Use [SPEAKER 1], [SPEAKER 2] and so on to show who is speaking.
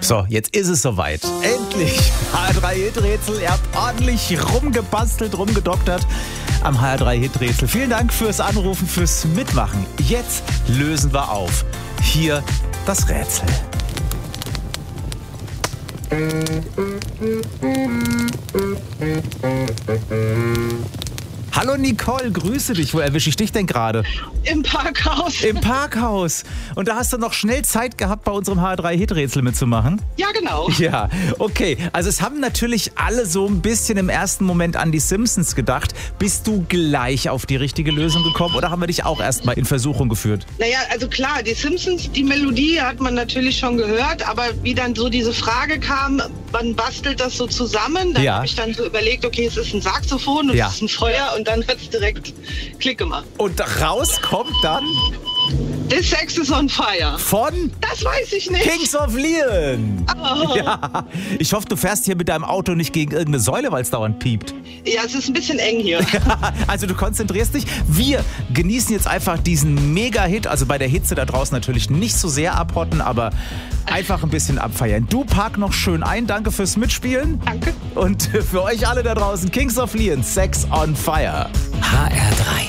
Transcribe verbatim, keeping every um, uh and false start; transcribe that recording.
[SPEAKER 1] So, jetzt ist es soweit. Endlich H R drei Hit-Rätsel. Ihr habt ordentlich rumgebastelt, rumgedoktert am H R drei Hit-Rätsel. Vielen Dank fürs Anrufen, fürs Mitmachen. Jetzt lösen wir auf. Hier das Rätsel. Hallo Nicole, grüße dich. Wo erwische ich dich denn gerade?
[SPEAKER 2] Im Parkhaus.
[SPEAKER 1] Im Parkhaus. Und da hast du noch schnell Zeit gehabt, bei unserem H R drei Hit-Rätsel mitzumachen?
[SPEAKER 2] Ja, genau.
[SPEAKER 1] Ja, okay. Also es haben natürlich alle so ein bisschen im ersten Moment an die Simpsons gedacht. Bist du gleich auf die richtige Lösung gekommen oder haben wir dich auch erstmal in Versuchung geführt?
[SPEAKER 2] Naja, also klar, die Simpsons, die Melodie hat man natürlich schon gehört, aber wie dann so diese Frage kam, man bastelt das so zusammen, dann
[SPEAKER 1] Ja.
[SPEAKER 2] habe ich dann so überlegt, okay, es ist ein Saxophon und
[SPEAKER 1] Ja.
[SPEAKER 2] es ist ein Feuer und dann hat es direkt Klick gemacht.
[SPEAKER 1] Und raus kommt dann
[SPEAKER 2] This Sex is on Fire.
[SPEAKER 1] von
[SPEAKER 2] Das weiß ich nicht.
[SPEAKER 1] Kings of Leon.
[SPEAKER 2] Oh.
[SPEAKER 1] Ja, ich hoffe, du fährst hier mit deinem Auto nicht gegen irgendeine Säule, weil es dauernd piept.
[SPEAKER 2] Ja, es ist ein bisschen eng hier.
[SPEAKER 1] Also du konzentrierst dich. Wir genießen jetzt einfach diesen Mega-Hit. Also bei der Hitze da draußen natürlich nicht so sehr abhotten, aber einfach ein bisschen abfeiern. Du park noch schön ein. Danke fürs Mitspielen.
[SPEAKER 2] Danke.
[SPEAKER 1] Und für euch alle da draußen, Kings of Leon, Sex on Fire.
[SPEAKER 3] H R drei